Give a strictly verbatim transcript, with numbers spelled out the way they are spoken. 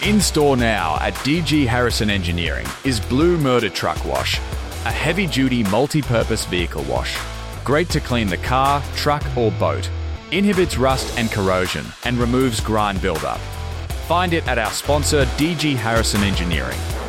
In store now at D G Harrison Engineering is Blue Murder Truck Wash, a heavy-duty multi-purpose vehicle wash. Great to clean the car, truck or boat. Inhibits rust and corrosion and removes grime buildup. Find it at our sponsor D G Harrison Engineering.